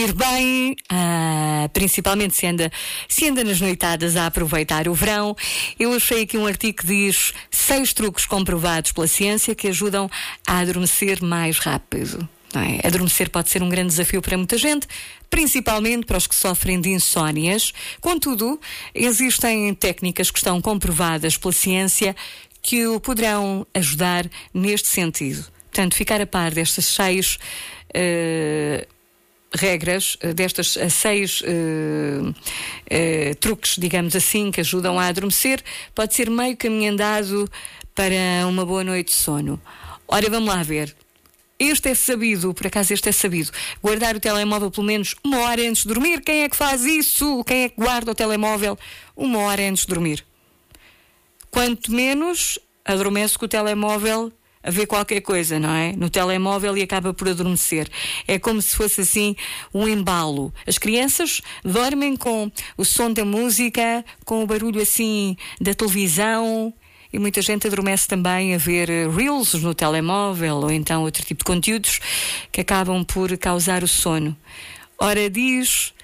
Ir bem, principalmente se anda nas noitadas a aproveitar o verão. Eu achei aqui um artigo que diz 6 truques comprovados pela ciência que ajudam a adormecer mais rápido. Não é? Adormecer pode ser um grande desafio para muita gente, principalmente para os que sofrem de insónias. Contudo, existem técnicas que estão comprovadas pela ciência que o poderão ajudar neste sentido. Portanto, ficar a par destas 6 regras, destas 6 truques, digamos assim, que ajudam a adormecer, pode ser meio caminho andado para uma boa noite de sono. Ora, vamos lá ver. Este é sabido. Guardar o telemóvel pelo menos 1 hora antes de dormir. Quem é que faz isso? Quem é que guarda o telemóvel 1 hora antes de dormir? Quanto menos, adormece com o telemóvel a ver qualquer coisa, não é? No telemóvel e acaba por adormecer. É como se fosse assim um embalo. As crianças dormem com o som da música, com o barulho assim da televisão, e muita gente adormece também a ver reels no telemóvel ou então outro tipo de conteúdos que acabam por causar o sono. Ora, diz